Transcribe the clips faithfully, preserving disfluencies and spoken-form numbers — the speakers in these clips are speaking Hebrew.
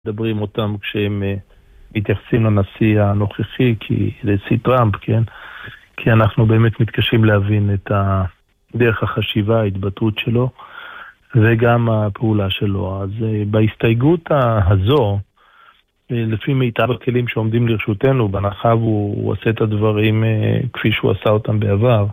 מדברים אותם כשהם מתייחסים לנשיא הנוכחי, כי לנשיא טראמפ, כן? כי אנחנו באמת מתקשים להבין את דרך החשיבה, ההתבטאות שלו, וגם הפעולה שלו. אז בהסתייגות הזו, לפי מיטב הכלים שעומדים לרשותנו, בהנחה הוא, הוא עושה את הדברים כפי שהוא עשה אותם בעבר,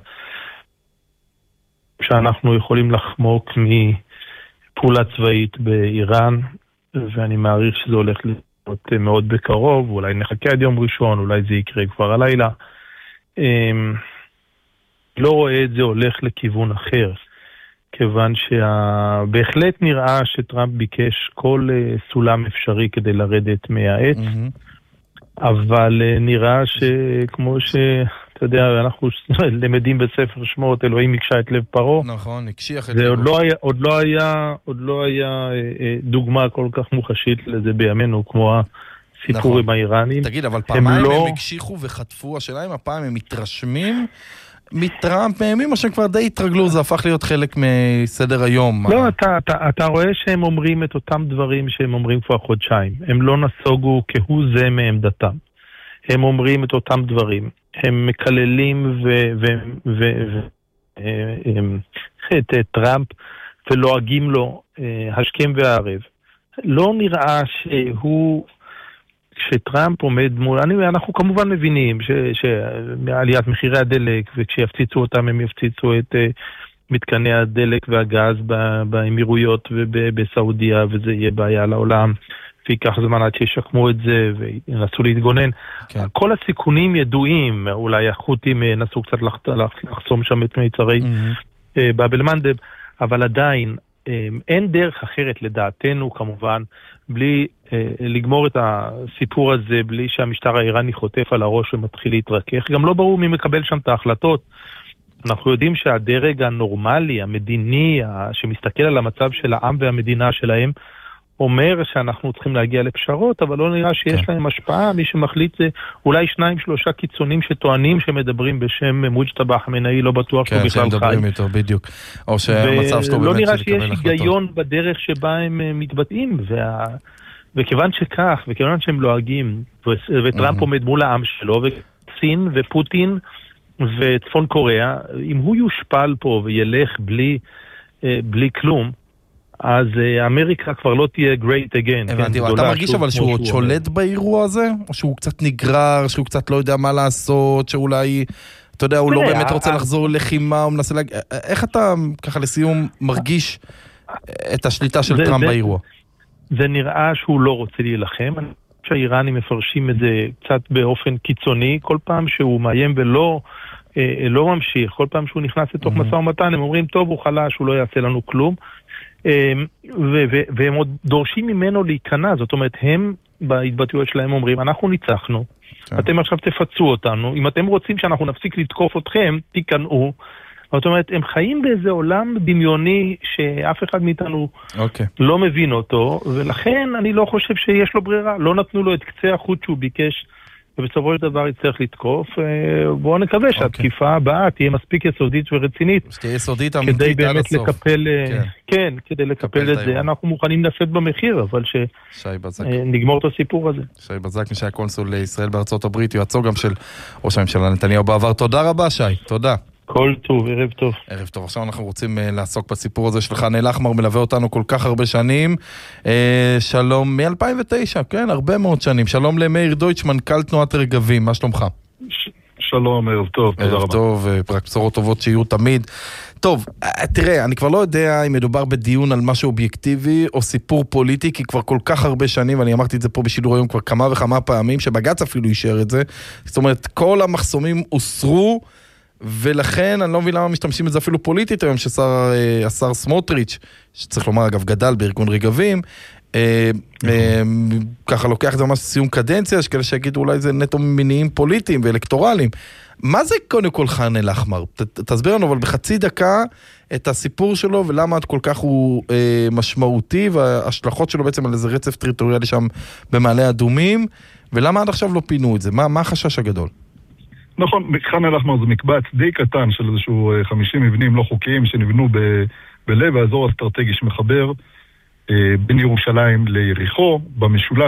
שאנחנו יכולים לחמוק מפעולה צבאית באיראן, ואני מעריך שזה הולך להיות מאוד בקרוב, אולי נחכה עד יום ראשון, אולי זה יקרה כבר הלילה. לא רואה את זה הולך לכיוון אחר, כיוון שבהחלט נראה שטראמפ ביקש כל סולם אפשרי כדי לרדת מהעץ, אבל נראה שכמו ש... אתה יודע, אנחנו למדים בספר שמות, אלוהים הקשה את לב פרעה. נכון, הקשיח את זה לבו. עוד לא היה, עוד לא היה, עוד לא היה דוגמה כל כך מוחשית לזה בימינו, כמו הסיפורים נכון. האיראנים. תגיד, אבל פעמיים לא... הם הקשיחו וחטפו, השאלה אם הפעם הם מתרשמים מטראמפ, מהם, או שהם כבר די התרגלו, זה הפך להיות חלק מסדר היום. לא, אתה, אתה, אתה רואה שהם אומרים את אותם דברים שהם אומרים כבר חודשיים. הם לא נסוגו כהוא זה מעמדתם. הם אומרים את אותם דברים. הם מקללים ו, ו, ו, ו, את טראמפ ולועגים לו השכם והערב. לא נראה שהוא, כשטראמפ עומד מול, אני, אנחנו כמובן מבינים ש, שעליית מחירי הדלק, וכשיפציצו אותם הם יפציצו את מתקני הדלק והגז באמירויות ובסעודיה, וזה יהיה בעיה לעולם. ויקח זמן עד שישקמו את זה וינסו להתגונן. כן. כל הסיכונים ידועים, אולי החות'ים נסו קצת לחסום שם את מיצרי mm-hmm. באבל מנדב, אבל עדיין אין דרך אחרת לדעתנו כמובן, בלי לגמור את הסיפור הזה, בלי שהמשטר האיראני חוטף על הראש ומתחיל להתרכך. גם לא ברור מי מקבל שם את ההחלטות. אנחנו יודעים שהדרג הנורמלי, המדיני, שמסתכל על המצב של העם והמדינה שלהם, אומר שאנחנו צריכים להגיע לפשרות, אבל לא נראה שיש כן. להם השפעה. מי שמחליט זה אולי שניים, שלושה קיצונים שטוענים שמדברים בשם מוג'טבא חמינאי, לא בטוח כן, שהוא בכלל חי. איתו, בדיוק. או שהמצב שלו לא באמת נראה שיש החלטות. היגיון בדרך שבה הם מתבטאים, וה... וכיוון שכך, וכיוון שהם לועגים, ו... וטראמפ עומד מול העם שלו, וסין ופוטין וצפון קוריאה, אם הוא יושפל פה וילך בלי, בלי כלום, אז אמריקה כבר לא תהיה great again. הבנתי, אתה מרגיש אבל שהוא עוד שולט באירוע הזה? או שהוא קצת נגרר, שהוא קצת לא יודע מה לעשות, שאולי, אתה יודע, הוא לא באמת רוצה לחזור לחימה, הוא מנסה להגיד, איך אתה ככה לסיום מרגיש את השליטה של טראמפ באירוע? זה נראה שהוא לא רוצה להילחם. אני חושב שהאיראנים מפרשים את זה קצת באופן קיצוני, כל פעם שהוא מאיים ולא לא ממשיך, כל פעם שהוא נכנס לתוך משא ומתן, הם אומרים, טוב, הוא חלש, הוא לא יעשה לנו כלום. והם עוד דורשים ממנו להיכנע, זאת אומרת, הם בהתבטאויות שלהם אומרים, אנחנו ניצחנו, אתם עכשיו תפצו אותנו, אם אתם רוצים שאנחנו נפסיק לתקוף אתכם, תיכנעו. זאת אומרת, הם חיים באיזה עולם דמיוני שאף אחד מאיתנו לא מבין אותו, ולכן אני לא חושב שיש לו ברירה, לא נתנו לו את קצה החוט שהוא ביקש, ובסופו של דבר יצטרך לתקוף. בואו נקווה שהתקיפה הבאה תהיה מספיק יסודית ורצינית. שתהיה יסודית אמיתית עד הסוף. כדי באמת לקפל, כן, כדי לקפל את זה. אנחנו מוכנים לשאת במחיר, אבל שנגמור את הסיפור הזה. שי בזק, מי שהיה קונסול לישראל בארצות הברית, יועצו גם של ראש הממשלה נתניהו בעבר. תודה רבה, שי. תודה. כל טוב, ערב טוב. ערב טוב. עכשיו אנחנו רוצים לעסוק בסיפור הזה שלך. נאל אחמר מלווה אותנו כל כך הרבה שנים. שלום, מ-אלפיים ותשע, כן, הרבה מאוד שנים. שלום למאיר דויטש, מנכ"ל תנועת רגבים. מה שלומך? שלום, ערב טוב. תודה רבה. ערב טוב, רק בשורות טובות שיהיו תמיד. טוב, תראה, אני כבר לא יודע אם מדובר בדיון על משהו אובייקטיבי או סיפור פוליטי, כי כבר כל כך הרבה שנים, ואני אמרתי את זה פה בשידור היום כבר כמה וכמה פעמים, שבג"ץ אפילו אישר את זה. זאת אומרת, כל המחסומים הוסרו, ולכן אני לא מבין למה משתמשים את זה אפילו פוליטית היום, שהשר סמוטריץ', שצריך לומר אגב גדל בארגון רגבים, ככה לוקח את זה ממש סיום קדנציה, יש כאלה שיגידו אולי זה נטו מניעים פוליטיים ואלקטורליים. מה זה קודם כל נאל אחמר? תסביר לנו אבל בחצי דקה את הסיפור שלו ולמה עד כל כך הוא משמעותי, וההשלכות שלו בעצם על איזה רצף טריטוריאלי שם במעלה אדומים, ולמה עד עכשיו לא פינו את זה? מה החשש הגדול? נכון, ח'אן אל-אחמר זה מקבץ די קטן של איזשהו חמישים מבנים לא חוקיים שנבנו ב, בלב האזור האסטרטגי שמחבר בין ירושלים ליריחו, במשולש.